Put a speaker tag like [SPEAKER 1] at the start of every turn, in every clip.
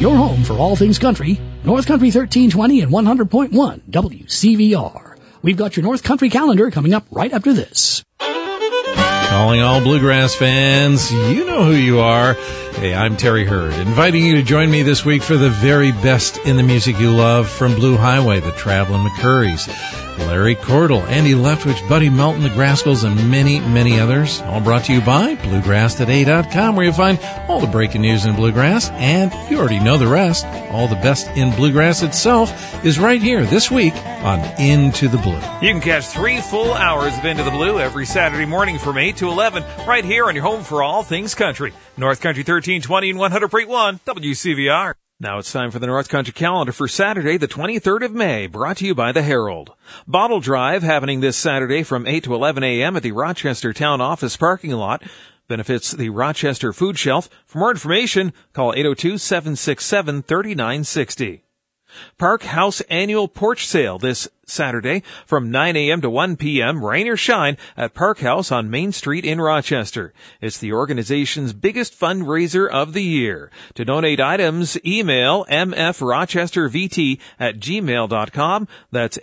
[SPEAKER 1] your home for all things country, North Country 1320 and 100.1 WCVR. We've got your North Country calendar coming up right after this.
[SPEAKER 2] Calling all bluegrass fans, you know who you are. Hey, I'm Terry Hurd, inviting you to join me this week for the very best in the music you love from Blue Highway, the Traveling McCurries, Larry Cordell, Andy Leftwich, Buddy Melton, the Grascals, and many, many others. All brought to you by BluegrassToday.com, where you find all the breaking news in bluegrass, and you already know the rest. All the best in bluegrass itself is right here this week on Into the Blue.
[SPEAKER 3] You can catch 3 full hours of Into the Blue every Saturday morning from 8 to 11, right here on your home for all things country. North Country 1320 and 100.1 WCVR. Now it's time for the North Country calendar for Saturday, the 23rd of May, brought to you by the Herald. Bottle Drive happening this Saturday from 8 to 11 a.m. at the Rochester Town Office parking lot. Benefits the Rochester Food Shelf. For more information, call 802-767-3960. Park House Annual Porch Sale this Saturday from 9 a.m. to 1 p.m., rain or shine, at Park House on Main Street in Rochester. It's the organization's biggest fundraiser of the year. To donate items, email mfrochestervt@gmail.com. That's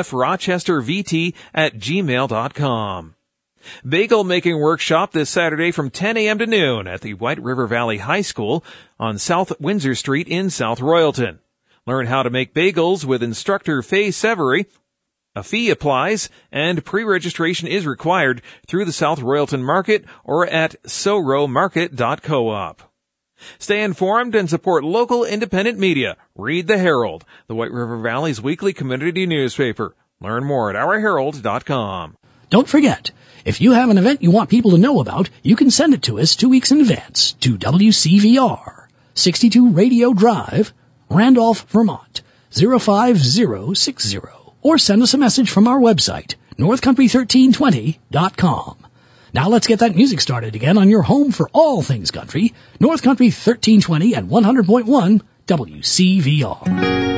[SPEAKER 3] mfrochestervt@gmail.com. Bagel Making Workshop this Saturday from 10 a.m. to noon at the White River Valley High School on South Windsor Street in South Royalton. Learn how to make bagels with instructor Faye Severy. A fee applies, and pre-registration is required through the South Royalton Market or at soromarket.coop. Stay informed and support local independent media. Read the Herald, the White River Valley's weekly community newspaper. Learn more at ourherald.com.
[SPEAKER 1] Don't forget, if you have an event you want people to know about, you can send it to us 2 weeks in advance to WCVR, 62 Radio Drive, Randolph, Vermont, 05060, or send us a message from our website, northcountry1320.com. Now let's get that music started again on your home for all things country, North Country 1320 and 100.1 WCVR.